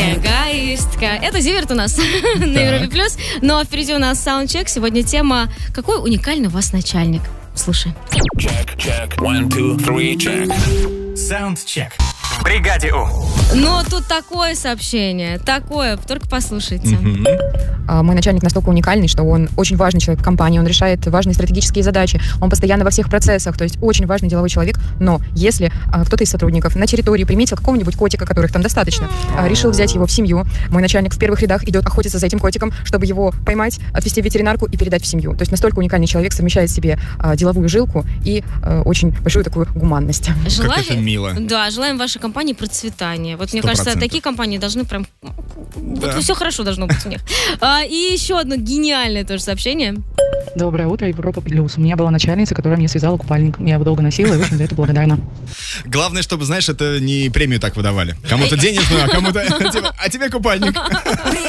Эгоистка. Это Зиверт у нас на Европе Плюс. Ну а впереди у нас саундчек. Сегодня тема «Какой уникальный у вас начальник?» Слушай. Check. 1, 2, 3, check. Саундчек. В бригаде У. Но тут такое сообщение, такое, только послушайте. Мой начальник настолько уникальный, что он очень важный человек в компании, он решает важные стратегические задачи, он постоянно во всех процессах, то есть очень важный деловой человек, но если кто-то из сотрудников на территории приметил какого-нибудь котика, которых там достаточно, решил взять его в семью, мой начальник в первых рядах идет охотиться за этим котиком, чтобы его поймать, отвезти в ветеринарку и передать в семью. То есть настолько уникальный человек совмещает в себе деловую жилку и очень большую такую гуманность. Как это мило. Да, желаем вашей компании процветания. Вот мне 100%. кажется, такие компании должны прям... Вот все хорошо должно быть у них. И еще одно гениальное тоже сообщение. Доброе утро, Европа Плюс. У меня была начальница, которая мне связала купальник. Я его долго носила и очень за это благодарна. Главное, чтобы, знаешь, это не премию так выдавали. Кому-то денежную, а кому-то... А тебе купальник.